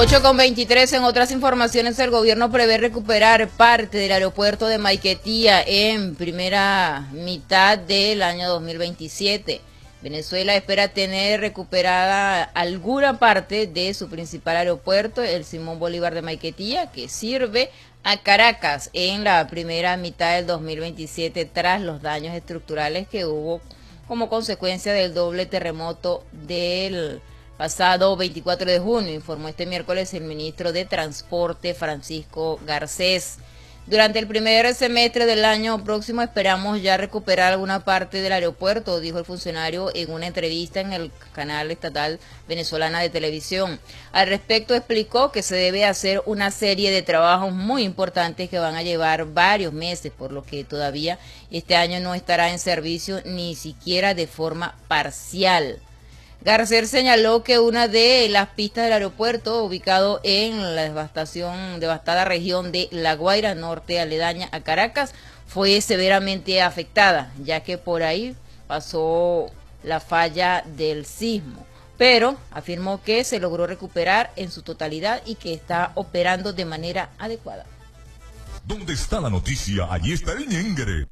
8:23. En otras informaciones, el gobierno prevé recuperar parte del aeropuerto de Maiquetía en primera mitad del año 2027. Venezuela espera tener recuperada alguna parte de su principal aeropuerto, el Simón Bolívar de Maiquetía, que sirve a Caracas en la primera mitad del 2027 tras los daños estructurales que hubo como consecuencia del doble terremoto del pasado 24 de junio, informó este miércoles el ministro de Transporte, Francisco Garcés. Durante el primer semestre del año próximo esperamos ya recuperar alguna parte del aeropuerto, dijo el funcionario en una entrevista en el canal estatal venezolana de televisión. Al respecto explicó que se debe hacer una serie de trabajos muy importantes que van a llevar varios meses, por lo que todavía este año no estará en servicio ni siquiera de forma parcial. Garcés señaló que una de las pistas del aeropuerto, ubicado en la devastada región de La Guaira Norte, aledaña a Caracas, fue severamente afectada, ya que por ahí pasó la falla del sismo. Pero afirmó que se logró recuperar en su totalidad y que está operando de manera adecuada. ¿Dónde está la noticia? Allí está el ñengre.